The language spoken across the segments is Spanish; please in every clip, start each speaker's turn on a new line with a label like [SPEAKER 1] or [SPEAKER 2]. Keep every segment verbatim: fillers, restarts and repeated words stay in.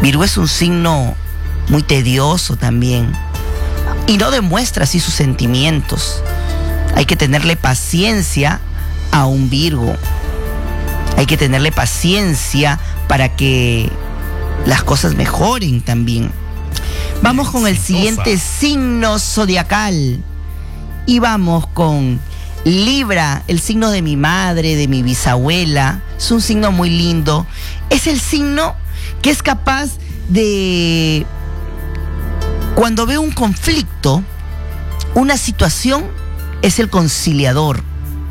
[SPEAKER 1] Virgo es un signo muy tedioso también y no demuestra así sus sentimientos. Hay que tenerle paciencia a un Virgo. Hay que tenerle paciencia para que las cosas mejoren también. Vamos con el siguiente signo zodiacal y vamos con Libra, el signo de mi madre, de mi bisabuela. Es un signo muy lindo. Es el signo que es capaz de, cuando ve un conflicto, una situación, es el conciliador.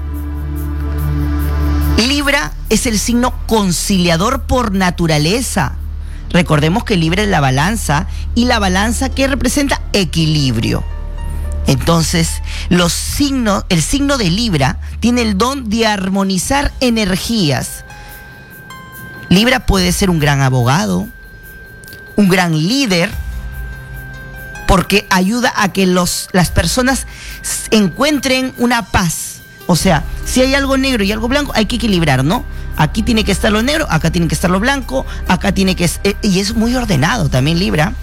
[SPEAKER 1] Libra es el signo conciliador por naturaleza. Recordemos que Libra es la balanza, y la balanza, ¿qué representa? Equilibrio. Entonces, los signos, el signo de Libra tiene el don de armonizar energías. Libra puede ser un gran abogado, un gran líder, porque ayuda a que los, las personas encuentren una paz. O sea, si hay algo negro y algo blanco, hay que equilibrar, ¿no? Aquí tiene que estar lo negro, acá tiene que estar lo blanco, acá tiene que... Y es muy ordenado también Libra.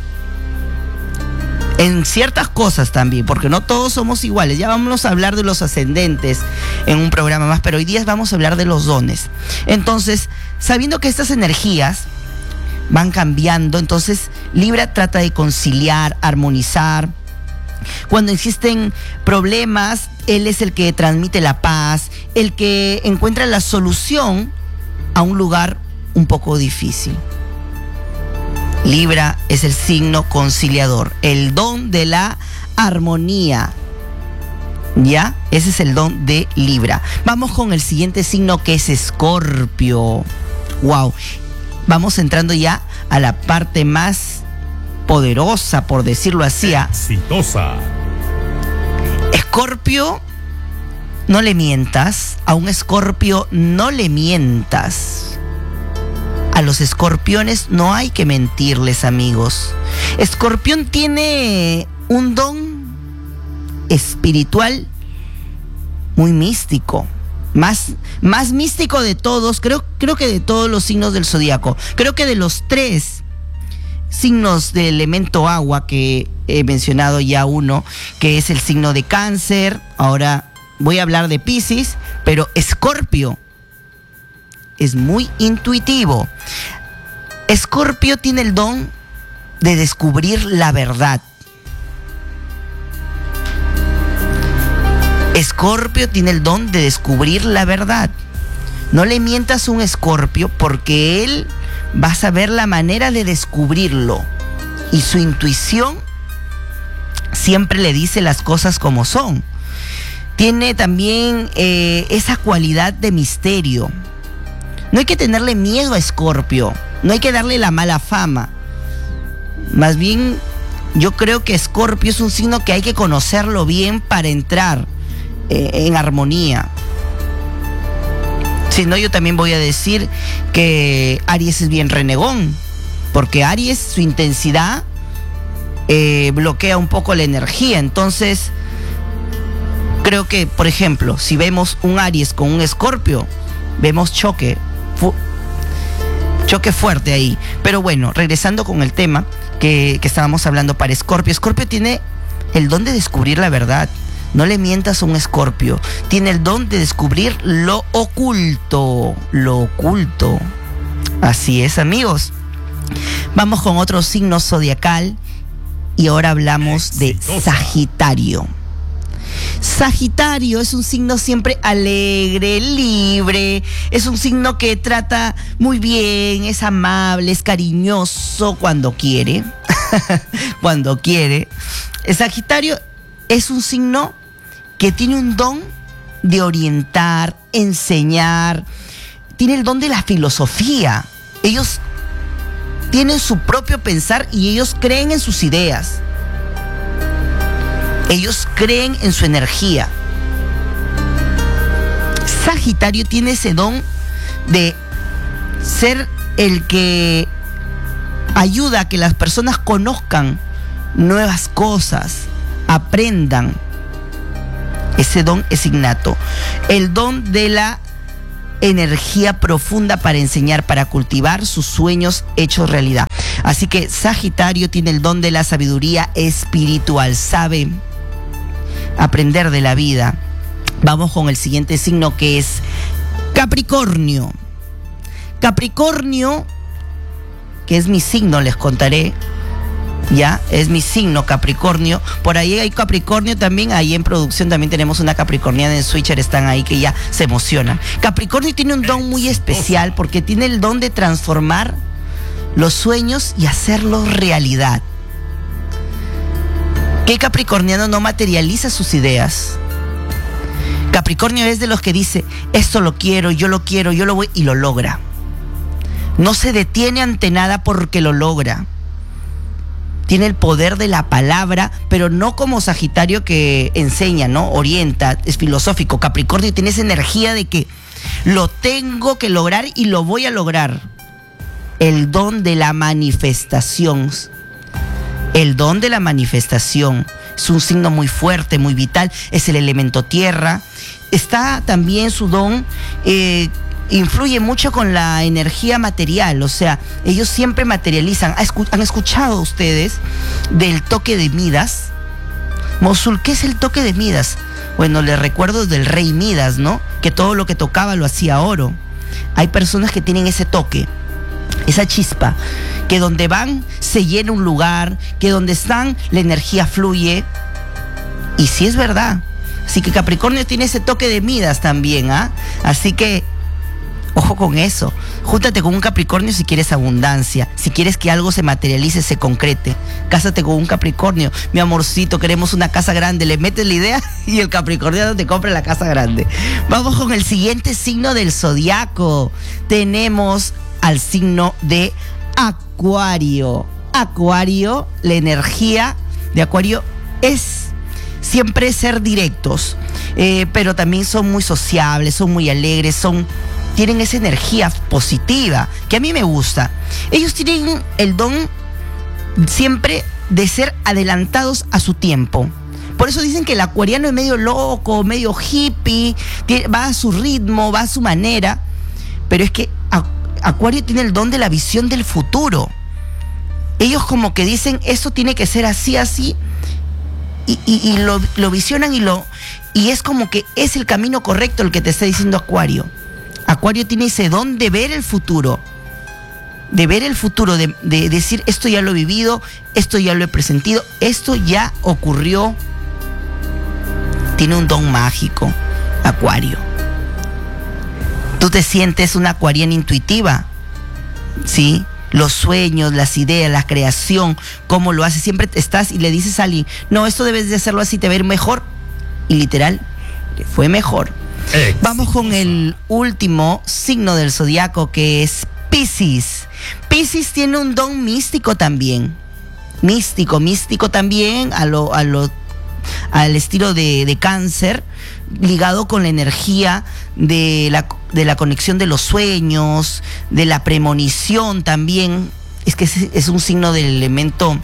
[SPEAKER 1] En ciertas cosas también, porque no todos somos iguales. Ya vamos a hablar de los ascendentes en un programa más, pero hoy día vamos a hablar de los dones. Entonces, sabiendo que estas energías van cambiando, entonces Libra trata de conciliar, armonizar. Cuando existen problemas, él es el que transmite la paz, el que encuentra la solución a un lugar un poco difícil. Libra es el signo conciliador, el don de la armonía. ¿Ya? Ese es el don de Libra. Vamos con el siguiente signo, que es Escorpio. ¡Wow! Vamos entrando ya a la parte más poderosa, por decirlo así.
[SPEAKER 2] Exitosa.
[SPEAKER 1] Escorpio, no le mientas. A un Escorpio no le mientas. A los escorpiones no hay que mentirles, amigos. Escorpión tiene un don espiritual muy místico. Más, más místico de todos, creo, creo que de todos los signos del zodiaco. Creo que de los tres signos de elemento agua, que he mencionado ya uno, que es el signo de Cáncer. Ahora voy a hablar de Piscis, pero Escorpio es muy intuitivo. Escorpio tiene el don de descubrir la verdad. Escorpio tiene el don de descubrir la verdad. No le mientas a un Escorpio, porque él va a saber la manera de descubrirlo. Y su intuición siempre le dice las cosas como son. Tiene también eh, esa cualidad de misterio. No hay que tenerle miedo a Escorpio, no hay que darle la mala fama. Más bien, yo creo que Escorpio es un signo que hay que conocerlo bien para entrar eh, en armonía. Si no, yo también voy a decir que Aries es bien renegón, porque Aries, su intensidad eh, bloquea un poco la energía. Entonces, creo que, por ejemplo, si vemos un Aries con un Escorpio, vemos choque. Fu- choque fuerte ahí. Pero bueno, regresando con el tema que, que estábamos hablando para Escorpio. Escorpio tiene el don de descubrir la verdad. No le mientas a un Escorpio. Tiene el don de descubrir lo oculto. Lo oculto. Así es, amigos. Vamos con otro signo zodiacal. Y ahora hablamos de Sagitario. Sagitario es un signo siempre alegre, libre. Es un signo que trata muy bien, es amable, es cariñoso cuando quiere. Cuando quiere. El Sagitario es un signo que tiene un don de orientar, enseñar. Tiene el don de la filosofía. Ellos tienen su propio pensar y ellos creen en sus ideas. Ellos creen en su energía. Sagitario tiene ese don de ser el que ayuda a que las personas conozcan nuevas cosas, aprendan. Ese don es innato. El don de la energía profunda para enseñar, para cultivar sus sueños hechos realidad. Así que Sagitario tiene el don de la sabiduría espiritual, sabe aprender de la vida. Vamos con el siguiente signo, que es Capricornio. Capricornio, que es mi signo, les contaré. Ya, es mi signo, Capricornio. Por ahí hay Capricornio también. Ahí en producción también tenemos una capricorniana en Switcher. Están ahí que ya se emocionan. Capricornio tiene un don muy especial porque tiene el don de transformar los sueños y hacerlos realidad. ¿Qué capricorniano no materializa sus ideas? Capricornio es de los que dice, esto lo quiero, yo lo quiero, yo lo voy, y lo logra. No se detiene ante nada porque lo logra. Tiene el poder de la palabra, pero no como Sagitario, que enseña, ¿no? Orienta, es filosófico. Capricornio tiene esa energía de que lo tengo que lograr y lo voy a lograr. El don de la manifestación. El don de la manifestación. Es un signo muy fuerte, muy vital. Es el elemento tierra. Está también su don... Eh, influye mucho con la energía material, o sea, ellos siempre materializan. ¿Han escuchado ustedes del toque de Midas? Mosul, ¿qué es el toque de Midas? Bueno, les recuerdo del rey Midas, ¿no? Que todo lo que tocaba lo hacía oro. Hay personas que tienen ese toque, esa chispa, que donde van se llena un lugar, que donde están la energía fluye. Y sí es verdad. Así que Capricornio tiene ese toque de Midas también, ¿ah? Así que ojo con eso. Júntate con un Capricornio si quieres abundancia, si quieres que algo se materialice, se concrete. Cásate con un Capricornio. Mi amorcito, queremos una casa grande. Le metes la idea y el capricorniano te compra la casa grande. Vamos con el siguiente signo del zodiaco. Tenemos al signo de Acuario. Acuario, la energía de Acuario es siempre ser directos, eh, pero también son muy sociables, son muy alegres, son... tienen esa energía positiva que a mí me gusta. Ellos tienen el don siempre de ser adelantados a su tiempo. Por eso dicen que el acuariano es medio loco, medio hippie, va a su ritmo, va a su manera. Pero es que Acuario tiene el don de la visión del futuro. Ellos como que dicen, esto tiene que ser así, así, y, y, y lo, lo visionan y, lo, y es como que es el camino correcto el que te está diciendo Acuario. Acuario tiene ese don de ver el futuro, de ver el futuro, de, de decir, esto ya lo he vivido, esto ya lo he presentido, esto ya ocurrió. Tiene un don mágico, Acuario. Tú te sientes una acuariana intuitiva, ¿sí? Los sueños, las ideas, la creación, cómo lo haces. Siempre estás y le dices a alguien, no, esto debes de hacerlo así, te va a ir mejor. Y literal, le fue mejor. Éxito. Vamos con el último signo del zodiaco, que es Piscis. Piscis tiene un don místico también. Místico, místico también, a lo, a lo, al estilo de, de Cáncer, ligado con la energía de la, de la conexión de los sueños, de la premonición también. Es que es, es un signo del elemento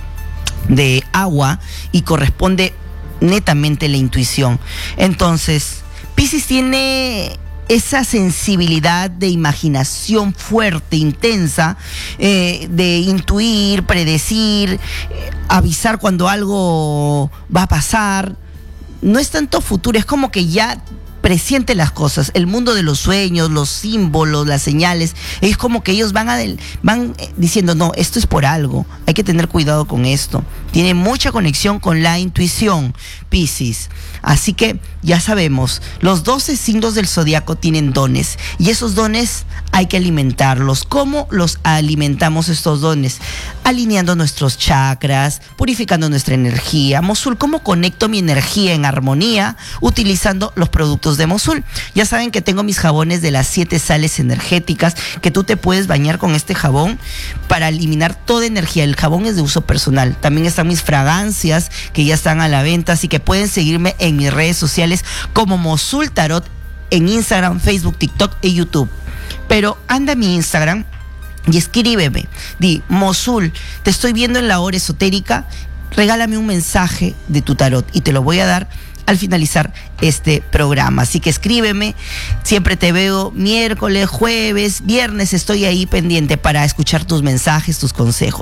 [SPEAKER 1] de agua y corresponde netamente a la intuición. Entonces, Piscis tiene esa sensibilidad de imaginación fuerte, intensa, eh, de intuir, predecir, eh, avisar cuando algo va a pasar. No es tanto futuro, es como que ya presiente las cosas, el mundo de los sueños, los símbolos, las señales. Es como que ellos van, a del, van diciendo, no, esto es por algo, hay que tener cuidado con esto. Tiene mucha conexión con la intuición, Piscis. Así que ya sabemos, los doce signos del zodiaco tienen dones y esos dones hay que alimentarlos. ¿Cómo los alimentamos estos dones? Alineando nuestros chakras, purificando nuestra energía. Mosul, ¿cómo conecto mi energía en armonía? Utilizando los productos de Mosul. Ya saben que tengo mis jabones de las siete sales energéticas, que tú te puedes bañar con este jabón para eliminar toda energía. El jabón es de uso personal. También están mis fragancias que ya están a la venta, así que pueden seguirme en mis redes sociales como Mosul Tarot en Instagram, Facebook, TikTok y YouTube. Pero anda a mi Instagram y escríbeme. Di, Mosul, te estoy viendo en la hora esotérica, regálame un mensaje de tu tarot y te lo voy a dar al finalizar este programa. Así que escríbeme, siempre te veo miércoles, jueves, viernes, estoy ahí pendiente para escuchar tus mensajes, tus consejos.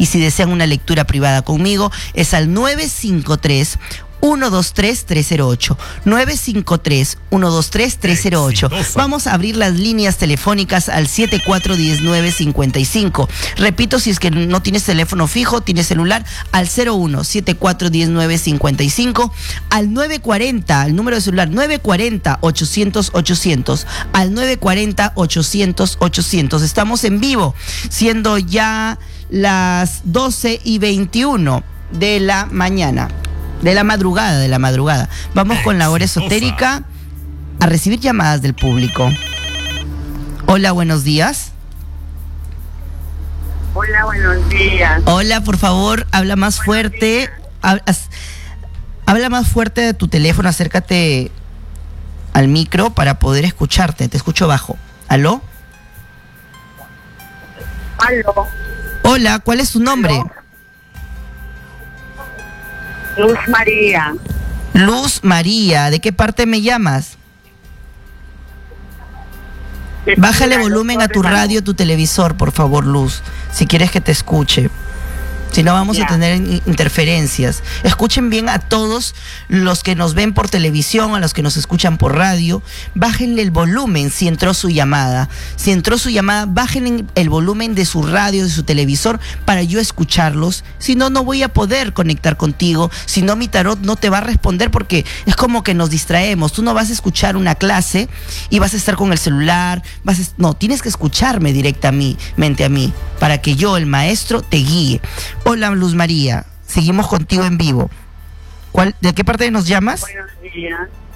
[SPEAKER 1] Y si desean una lectura privada conmigo, es al nueve cinco tres, uno dos tres, tres cero ocho. nueve cinco tres, uno dos tres, tres cero ocho. Vamos a abrir las líneas telefónicas al siete cuatro uno nueve cinco cinco. Repito, si es que no tienes teléfono fijo, tienes celular, al cero uno siete cuatro uno nueve cinco cinco, al nueve cuarenta, el número de celular nueve cuarenta, ochocientos, ochocientos, al nueve cuarenta, ochocientos, ochocientos. Estamos en vivo, siendo ya las doce y veintiuno de la mañana. De la madrugada, de la madrugada. Vamos con la hora esotérica a recibir llamadas del público. Hola, buenos días.
[SPEAKER 2] Hola, buenos días.
[SPEAKER 1] Hola, por favor, habla más buenos fuerte. Habla, habla más fuerte de tu teléfono, acércate al micro para poder escucharte. Te escucho bajo. ¿Aló?
[SPEAKER 2] Aló.
[SPEAKER 1] Hola, ¿cuál es tu nombre?
[SPEAKER 2] ¿Aló? Luz María.
[SPEAKER 1] Luz María, ¿de qué parte me llamas? Bájale volumen a tu radio, tu televisor, por favor, Luz, si quieres que te escuche. Si no, vamos yeah. a tener interferencias. Escuchen bien a todos los que nos ven por televisión, a los que nos escuchan por radio. Bájenle el volumen si entró su llamada. Si entró su llamada, bájenle el volumen de su radio, de su televisor, para yo escucharlos. Si no, no voy a poder conectar contigo. Si no, mi tarot no te va a responder, porque es como que nos distraemos. Tú no vas a escuchar una clase y vas a estar con el celular. Vas a... No, tienes que escucharme directamente a mí, para que yo, el maestro, te guíe. Hola, Luz María, seguimos contigo en vivo. ¿Cuál, ¿De qué parte nos llamas?
[SPEAKER 2] Buenos días.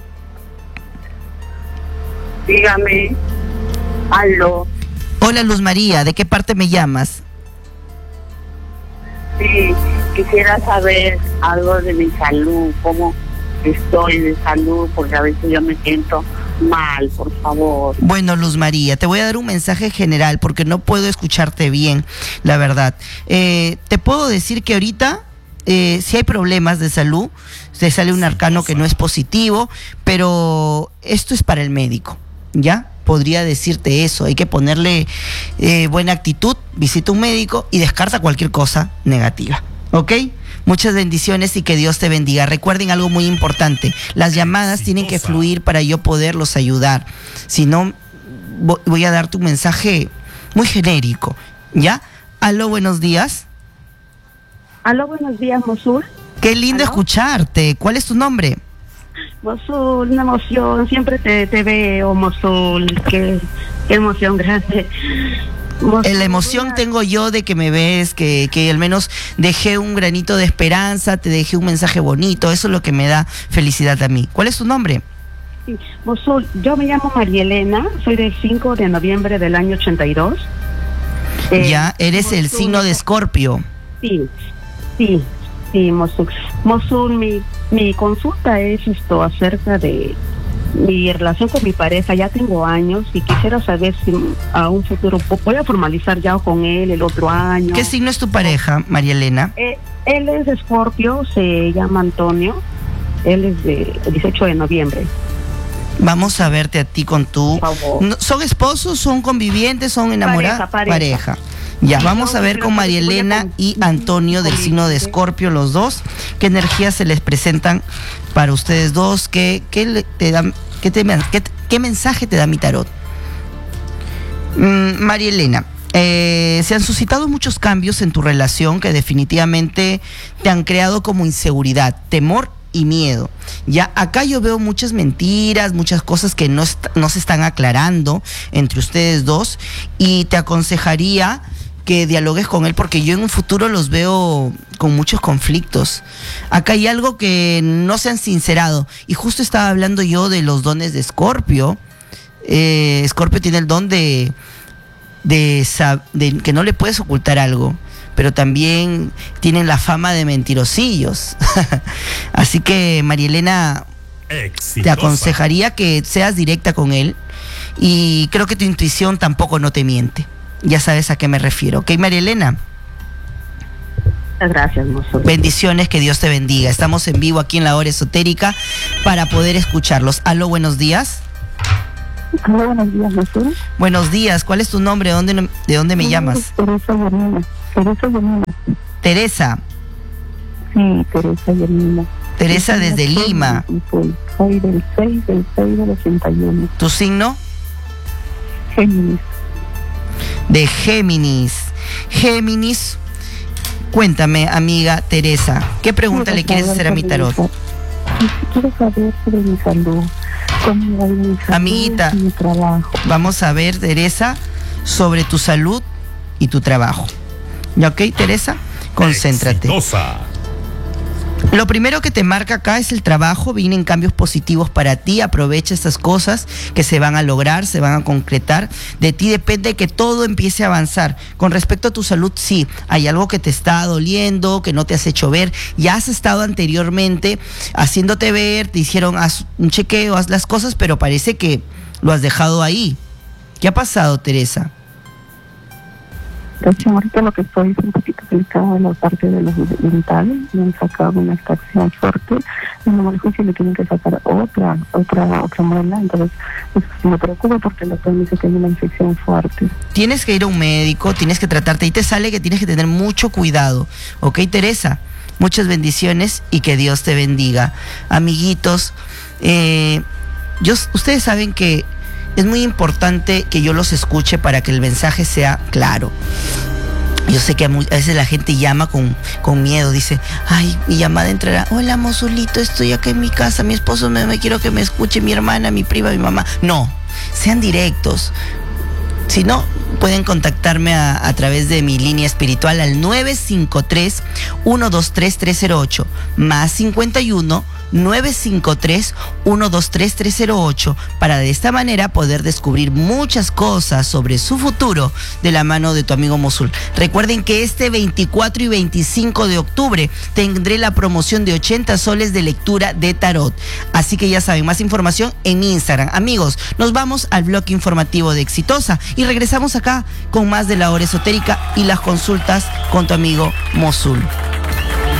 [SPEAKER 2] Dígame. Aló.
[SPEAKER 1] Hola, Luz María, ¿de qué parte me llamas?
[SPEAKER 2] Sí, quisiera saber algo de mi salud, cómo estoy de salud, porque a veces yo me siento mal, por favor.
[SPEAKER 1] Bueno, Luz María, te voy a dar un mensaje general porque no puedo escucharte bien, la verdad. Eh, te puedo decir que ahorita, eh, si hay problemas de salud, te sale un arcano que no es positivo, pero esto es para el médico, ¿ya? Podría decirte eso, hay que ponerle eh, buena actitud, visita un médico y descarta cualquier cosa negativa, ¿ok? Muchas bendiciones y que Dios te bendiga. Recuerden algo muy importante, las llamadas tienen que fluir para yo poderlos ayudar. Si no, voy a darte un mensaje muy genérico, ¿ya? Aló, buenos días.
[SPEAKER 2] Aló, buenos días, Mosul.
[SPEAKER 1] Qué lindo ¿Aló? escucharte. ¿Cuál es tu nombre?
[SPEAKER 2] Mosul, una emoción. Siempre te, te veo, Mosul. Qué, qué emoción grande.
[SPEAKER 1] La emoción tengo yo de que me ves, que, que al menos dejé un granito de esperanza, te dejé un mensaje bonito, eso es lo que me da felicidad a mí. ¿Cuál es tu nombre?
[SPEAKER 2] Sí, Mosul, yo me llamo María Elena, soy del cinco de noviembre del año ochenta y dos.
[SPEAKER 1] Eh, ya, eres Mosul, el signo de Escorpio.
[SPEAKER 2] Sí, sí, sí, Mosul. Mosul, mi, mi consulta es esto acerca de mi relación con mi pareja. Ya tengo años y quisiera saber si a un futuro voy a formalizar ya con él el otro año.
[SPEAKER 1] ¿Qué signo es tu pareja, María Elena?
[SPEAKER 2] Eh, él es de Escorpio, se llama Antonio. Él es de dieciocho de noviembre.
[SPEAKER 1] Vamos a verte a ti con tu... ¿Son esposos, son convivientes, son enamorados?
[SPEAKER 2] Pareja, pareja.
[SPEAKER 1] pareja. Ya, vamos a ver con María Elena y Antonio del signo de Escorpio, los dos. ¿Qué energías se les presentan para ustedes dos? ¿Qué, qué, te dan, qué, te, qué, qué mensaje te da mi tarot? Mm, María Elena, eh, se han suscitado muchos cambios en tu relación que definitivamente te han creado como inseguridad, temor y miedo. Ya acá yo veo muchas mentiras, muchas cosas que no, no se están aclarando entre ustedes dos, y te aconsejaría que dialogues con él, porque yo en un futuro los veo con muchos conflictos. Acá hay algo que no se han sincerado, y justo estaba hablando yo de los dones de Escorpio. eh, Escorpio tiene el don de, de, de que no le puedes ocultar algo, pero también tienen la fama de mentirosillos. Así que, María Elena, exitosa, te aconsejaría que seas directa con él, y creo que tu intuición tampoco no te miente. Ya sabes a qué me refiero. ¿Ok, María Elena?
[SPEAKER 2] Muchas gracias, mozo.
[SPEAKER 1] Bendiciones, que Dios te bendiga. Estamos en vivo aquí en la hora esotérica para poder escucharlos. Aló, buenos días.
[SPEAKER 2] Aló, buenos días, mozo.
[SPEAKER 1] Buenos días, ¿cuál es tu nombre? ¿De dónde, de dónde me llamas?
[SPEAKER 2] Teresa Guerrero. Teresa Yamina.
[SPEAKER 1] Teresa.
[SPEAKER 2] Sí, Teresa Yamina.
[SPEAKER 1] Teresa desde Lima.
[SPEAKER 2] Soy del seis del seis del ochenta y uno.
[SPEAKER 1] ¿Tu signo?
[SPEAKER 2] Géminis.
[SPEAKER 1] De Géminis. Géminis. Cuéntame, amiga Teresa, ¿qué pregunta le quieres hacer a mi tarot?
[SPEAKER 2] Quiero saber sobre mi salud. Cómo va mi salud,
[SPEAKER 1] amiguita,
[SPEAKER 2] mi trabajo.
[SPEAKER 1] Vamos a ver, Teresa, sobre tu salud y tu trabajo. ¿Ya, ok, Teresa? Concéntrate.
[SPEAKER 3] Exitosa.
[SPEAKER 1] Lo primero que te marca acá es el trabajo, vienen cambios positivos para ti, aprovecha estas cosas que se van a lograr, se van a concretar. De ti depende que todo empiece a avanzar. Con respecto a tu salud, sí, hay algo que te está doliendo, que no te has hecho ver. Ya has estado anteriormente haciéndote ver, te hicieron haz un chequeo, haz las cosas, pero parece que lo has dejado ahí. ¿Qué ha pasado, Teresa?
[SPEAKER 2] Entonces, ahorita lo que estoy es un poquito delicada en la parte de los dentales. Me han sacado una extracción fuerte. Y no me si le tienen que sacar otra, otra, otra muela. Entonces, eso sí me preocupa porque el doctor me dice que hay una infección fuerte.
[SPEAKER 1] Tienes que ir a un médico, tienes que tratarte. Ahí te sale que tienes que tener mucho cuidado. ¿Ok, Teresa? Muchas bendiciones y que Dios te bendiga. Amiguitos, eh, yo, ustedes saben que es muy importante que yo los escuche para que el mensaje sea claro. Yo sé que a, muy, a veces la gente llama con, con miedo, dice, ay, mi llamada entrará, hola Mozulito, estoy acá en mi casa, mi esposo me, me quiero que me escuche, mi hermana, mi prima, mi mamá. No, sean directos. Si no, pueden contactarme a, a través de mi línea espiritual al nueve cinco tres, uno dos tres, tres cero ocho, más cincuenta y uno, nueve cinco tres, uno dos tres, tres cero ocho, para de esta manera poder descubrir muchas cosas sobre su futuro de la mano de tu amigo Mosul. Recuerden que este veinticuatro y veinticinco de octubre tendré la promoción de ochenta soles de lectura de tarot. Así que ya saben, más información en mi Instagram. Amigos, nos vamos al bloque informativo de Exitosa y regresamos acá con más de la hora esotérica y las consultas con tu amigo Mosul.